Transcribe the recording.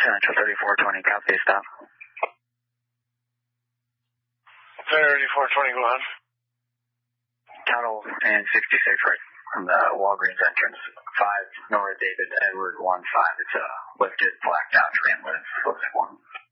Central 3420, copy, stop. 3420, go on. Tuttle and 66 right from the Walgreens entrance. 5 North David Edward 15. It's a lifted blacked out tram lift. Looks like one.